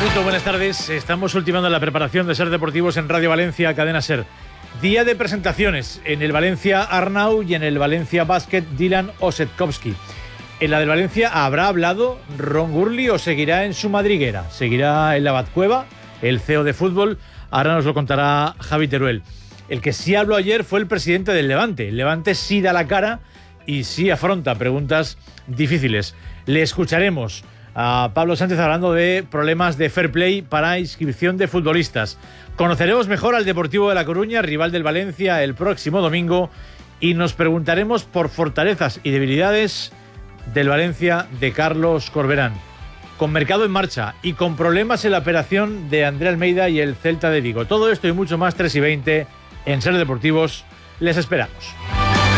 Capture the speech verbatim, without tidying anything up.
vuelto, buenas tardes. Estamos ultimando la preparación de Ser Deportivos en Radio Valencia, Cadena Ser. Día de presentaciones en el Valencia Arnau y en el Valencia Basket Dylan Osetkowski. En la del Valencia habrá hablado Ron Gurley o seguirá en su madriguera. Seguirá en la Batcueva, el C E O de fútbol. Ahora nos lo contará Javi Teruel. El que sí habló ayer fue el presidente del Levante. El Levante sí da la cara y sí afronta preguntas difíciles. Le escucharemos a Pablo Sánchez hablando de problemas de fair play para inscripción de futbolistas. Conoceremos mejor al Deportivo de La Coruña, rival del Valencia, el próximo domingo, y nos preguntaremos por fortalezas y debilidades del Valencia de Carlos Corberán. Con mercado en marcha y con problemas en la operación de André Almeida y el Celta de Vigo. Todo esto y mucho más, tres y veinte en Ser Deportivos. Les esperamos.